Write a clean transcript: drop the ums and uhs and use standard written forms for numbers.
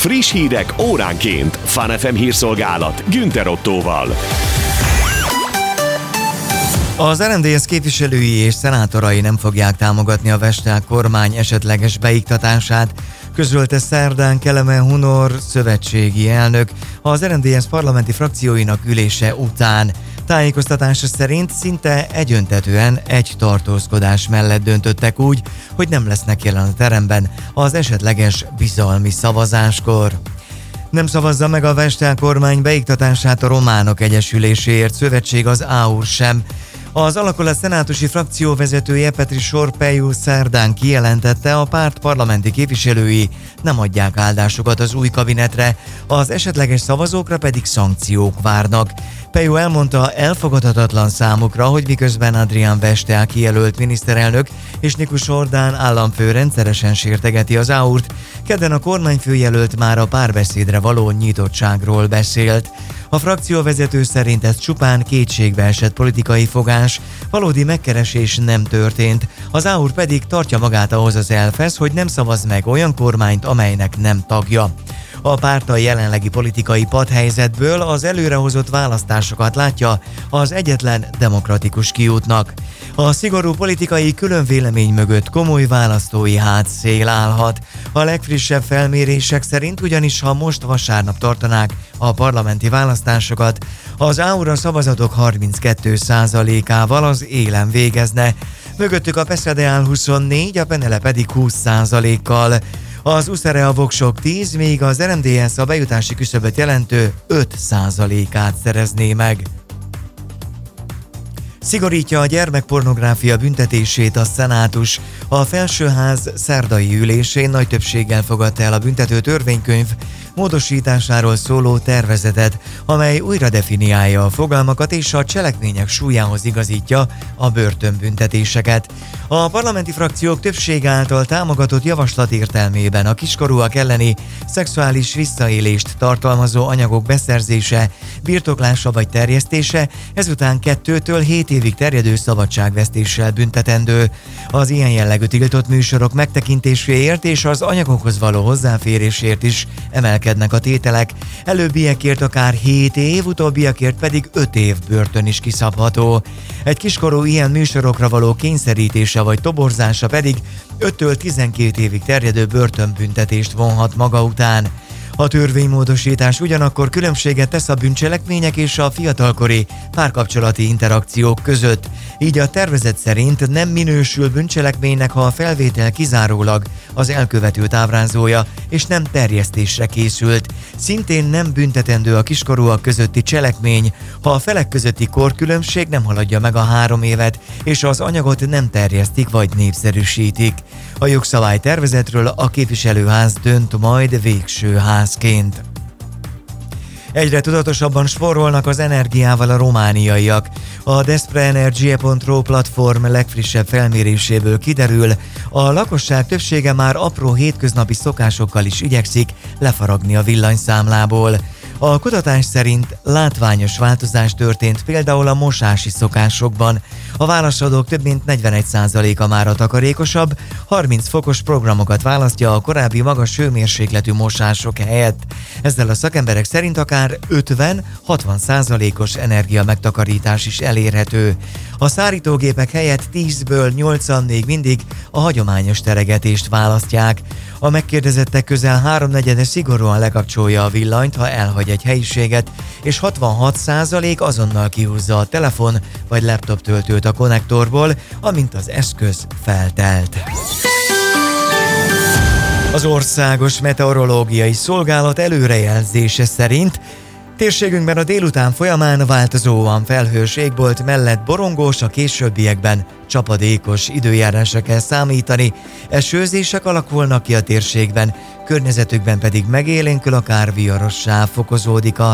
Friss hírek óránként. Fun FM hírszolgálat Günther Ottóval. Az RMDSZ képviselői és szenátorai nem fogják támogatni a Vestel kormány esetleges beiktatását, közölte szerdán Kelemen Hunor szövetségi elnök az RMDSZ parlamenti frakcióinak ülése után. Tájékoztatása szerint szinte egyöntetően egy tartózkodás mellett döntöttek úgy, hogy nem lesznek jelen a teremben az esetleges bizalmi szavazáskor. Nem szavazza meg a Vestel kormány beiktatását a Románok Egyesüléséért szövetség, az AUR sem. Az alakulat szenátusi frakció vezetője Petri Sorpejú szerdán kijelentette, a párt parlamenti képviselői nem adják áldásukat az új kabinetre, az esetleges szavazókra pedig szankciók várnak. Pejú elmondta, elfogadhatatlan számukra, hogy miközben Adrián Vestel kijelölt miniszterelnök és Nikus Orbán államfő rendszeresen sértegeti az AUR-t, kedden a kormányfőjelölt már a párbeszédre való nyitottságról beszélt. A frakcióvezető szerint ez csupán kétségbeesett politikai fogás, valódi megkeresés nem történt, az AUR pedig tartja magát ahhoz az elvhez, hogy nem szavaz meg olyan kormányt, amelynek nem tagja. A párt a jelenlegi politikai padhelyzetből az előrehozott választásokat látja az egyetlen demokratikus kiútnak. A szigorú politikai különvélemény mögött komoly választói hátszél állhat. A legfrissebb felmérések szerint ugyanis, ha most vasárnap tartanák a parlamenti választásokat, az AUR a szavazatok 32%-ával az élen végezne. Mögöttük a PESZEDEÁL 24, a PENELE pedig 20%-kal. Az USZERE a voksok 10, míg az RMDSZ a bejutási küszöböt jelentő 5%-át szerezné meg. Szigorítja a gyermekpornográfia büntetését a szenátus. A felsőház szerdai ülésén nagy többséggel fogadta el a büntető törvénykönyv módosításáról szóló tervezetet, amely újra definiálja a fogalmakat és a cselekmények súlyához igazítja a börtönbüntetéseket. A parlamenti frakciók többsége által támogatott javaslat értelmében a kiskorúak elleni szexuális visszaélést tartalmazó anyagok beszerzése, birtoklása vagy terjesztése ezután 2-től 7 évig terjedő szabadságvesztéssel büntetendő. Az ilyen jellegű tiltott műsorok megtekintéséért és az anyagokhoz való hozzáférésért is emelkednek a tételek, előbbiekért akár 7 év, utóbbiakért pedig 5 év börtön is kiszabható. Egy kiskorú ilyen műsorokra való kényszerítése vagy toborzása pedig 5-től 12 évig terjedő börtönbüntetést vonhat maga után. A törvénymódosítás ugyanakkor különbséget tesz a bűncselekmények és a fiatalkori párkapcsolati interakciók között. Így a tervezet szerint nem minősül bűncselekménynek, ha a felvétel kizárólag az elkövetőt ábrázolja, és nem terjesztésre készült. Szintén nem büntetendő a kiskorúak közötti cselekmény, ha a felek közötti korkülönbség nem haladja meg a 3 évet, és az anyagot nem terjesztik vagy népszerűsítik. A jogszabálytervezetről a képviselőház dönt majd végső házként. Egyre tudatosabban spórolnak az energiával a romániaiak. A despreenergie.ro platform legfrissebb felméréséből kiderül, a lakosság többsége már apró hétköznapi szokásokkal is igyekszik lefaragni a villanyszámlából. A kutatás szerint látványos változás történt például a mosási szokásokban. A válaszadók több mint 41%-a már a takarékosabb, 30 fokos programokat választja a korábbi magas hőmérsékletű mosások helyett. Ezzel a szakemberek szerint akár 50-60%-os energia megtakarítás is elérhető. A szárítógépek helyett 10-ből 8-an még mindig a hagyományos teregetést választják. A megkérdezettek közel 3/4 szigorúan lekapcsolja a villanyt, ha elhagy egy helyiséget, és 66% azonnal kihúzza a telefon vagy laptop töltőt a konnektorból, amint az eszköz feltelt. Az Országos Meteorológiai Szolgálat előrejelzése szerint térségünkben a délután folyamán változóan felhős égbolt mellett borongós, a későbbiekben csapadékos időjárásra kell számítani, esőzések alakulnak ki a térségben, környezetükben pedig megélénkül, akár viharossá fokozódik a